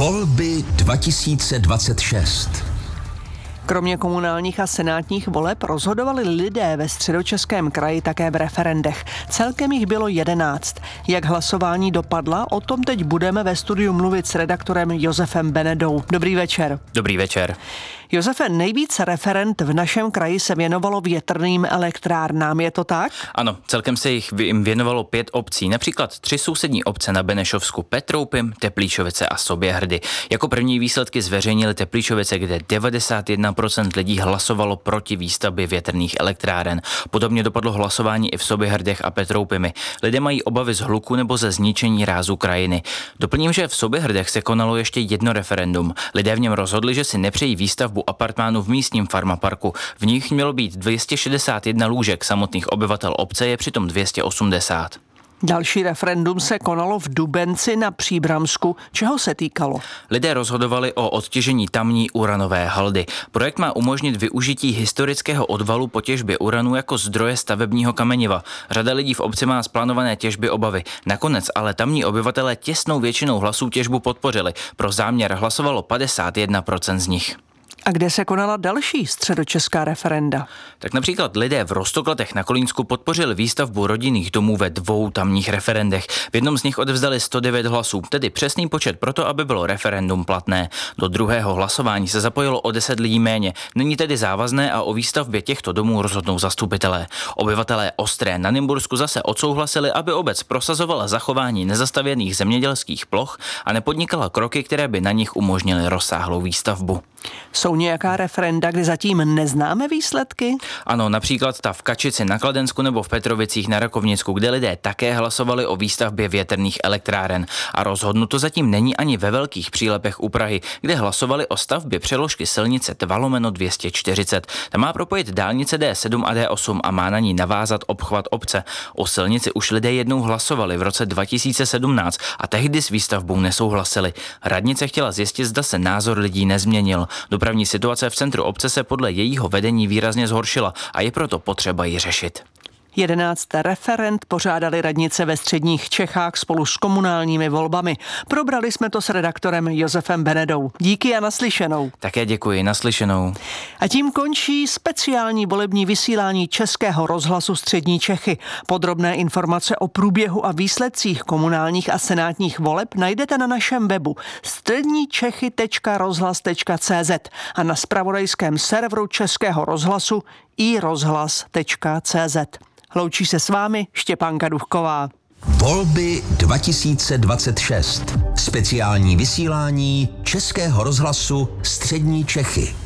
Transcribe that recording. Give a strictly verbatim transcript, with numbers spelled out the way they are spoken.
Volby dva tisíce dvacet šest. Kromě komunálních a senátních voleb rozhodovali lidé ve Středočeském kraji také v referendech. Celkem jich bylo jedenáct. Jak hlasování dopadla, o tom teď budeme ve studiu mluvit s redaktorem Josefem Benedou. Dobrý večer. Dobrý večer. Josefe, nejvíc referend v našem kraji se věnovalo větrným elektrárnám, je to tak? Ano, celkem se jich jim věnovalo pět obcí, například tři sousední obce na Benešovsku, Petroupim, Teplíčovice a Soběhrdy. Jako první výsledky zveřejnili Teplíčovice, kde devadesát jedna procent lidí hlasovalo proti výstavbě větrných elektráren. Podobně dopadlo hlasování i v Soběhrdech a Petroupimi. Lidé mají obavy z hluku nebo ze zničení rázu krajiny. Doplním, že v Soběhrdech se konalo ještě jedno referendum. Lidé v něm rozhodli, že si nepřejí výstavbu apartmánů v místním farmaparku. V nich mělo být dvě stě šedesát jedna lůžek, samotných obyvatel obce je přitom dvě stě osmdesát. Další referendum se konalo v Dubenci na Příbramsku. Čeho se týkalo? Lidé rozhodovali o odtěžení tamní uranové haldy. Projekt má umožnit využití historického odvalu po těžbě uranu jako zdroje stavebního kameniva. Řada lidí v obci má z plánované těžby obavy. Nakonec ale tamní obyvatelé těsnou většinou hlasů těžbu podpořili. Pro záměr hlasovalo padesát jedna procent z nich. A kde se konala další středočeská referenda? Tak například lidé v Roztoklatech na Kolínsku podpořili výstavbu rodinných domů ve dvou tamních referendech. V jednom z nich odevzdali sto devět hlasů, tedy přesný počet proto, aby bylo referendum platné. Do druhého hlasování se zapojilo o deset lidí méně. Není tedy závazné a o výstavbě těchto domů rozhodnou zastupitelé. Obyvatelé Ostré na Nymbursku zase odsouhlasili, aby obec prosazovala zachování nezastavěných zemědělských ploch a nepodnikala kroky, které by na nich umožnily rozsáhlou výstavbu. Jsou nějaká referenda, kde zatím neznáme výsledky? Ano, například ta v Kačici na Kladensku nebo v Petrovicích na Rakovnicku, kde lidé také hlasovali o výstavbě větrných elektráren. A rozhodnuto zatím není ani ve velkých přílepech u Prahy, kde hlasovali o stavbě přeložky silnice dva lomeno dvě stě čtyřicet. Ta má propojit dálnice D sedm a D osm a má na ní navázat obchvat obce. O silnici už lidé jednou hlasovali v roce dva tisíce sedmnáct a tehdy s výstavbou nesouhlasili. Radnice chtěla zjistit, zda se názor lidí nezměnil. Dopravní situace v centru obce se podle jejího vedení výrazně zhoršila a je proto potřeba ji řešit. Jedenáct referend pořádali radnice ve středních Čechách spolu s komunálními volbami. Probrali jsme to s redaktorem Josefem Benedou. Díky a naslyšenou. Také děkuji, naslyšenou. A tím končí speciální volební vysílání Českého rozhlasu Střední Čechy. Podrobné informace o průběhu a výsledcích komunálních a senátních voleb najdete na našem webu středníčechy tečka rozhlas tečka cé zet a na zpravodajském serveru Českého rozhlasu i rozhlas tečka cé zet. Loučí se s vámi Štěpánka Duchková. Volby dva tisíce dvacet šest. Speciální vysílání Českého rozhlasu Střední Čechy.